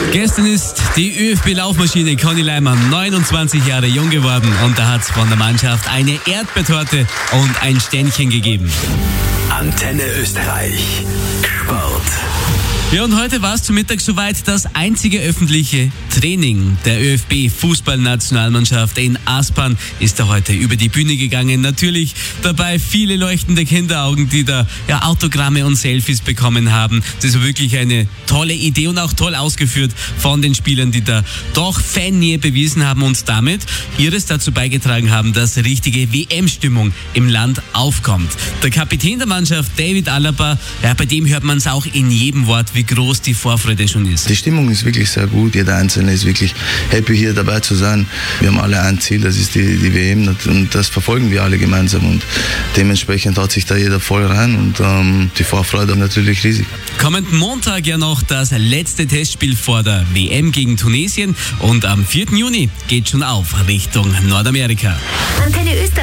Gestern ist die ÖFB-Laufmaschine Conny Leimann 29 Jahre jung geworden und da hat es von der Mannschaft eine Erdbeertorte und ein Ständchen gegeben. Antenne Österreich. Sport. Ja, und heute war es zum Mittag soweit. Das einzige öffentliche Training der ÖFB-Fußballnationalmannschaft in Aspern ist da heute über die Bühne gegangen. Natürlich dabei viele leuchtende Kinderaugen, die da Autogramme und Selfies bekommen haben. Das war wirklich eine tolle Idee und auch toll ausgeführt von den Spielern, die da doch Fannähe bewiesen haben und damit ihres dazu beigetragen haben, dass richtige WM-Stimmung im Land aufkommt. Der Kapitän der Mannschaft, David Alaba, bei dem hört man es auch in jedem Wort, wie groß die Vorfreude schon ist. Die Stimmung ist wirklich sehr gut. Jeder Einzelne ist wirklich happy, hier dabei zu sein. Wir haben alle ein Ziel, das ist die WM und das verfolgen wir alle gemeinsam und dementsprechend haut sich da jeder voll rein und die Vorfreude natürlich riesig. Kommenden Montag ja noch das letzte Testspiel vor der WM gegen Tunesien und am 4. Juni geht schon auf Richtung Nordamerika. Antenne Österreich.